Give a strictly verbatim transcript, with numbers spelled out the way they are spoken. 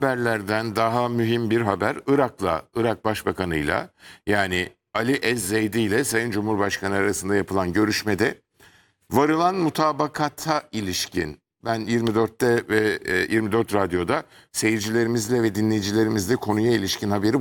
haberlerden daha mühim bir haber Irak'la, Irak Başbakanı'yla yani Ali Ez-Zeydi ile Sayın Cumhurbaşkanı arasında yapılan görüşmede varılan mutabakata ilişkin ben yirmi dörtte ve yirmi dört Radyo'da seyircilerimizle ve dinleyicilerimizle konuya ilişkin haberi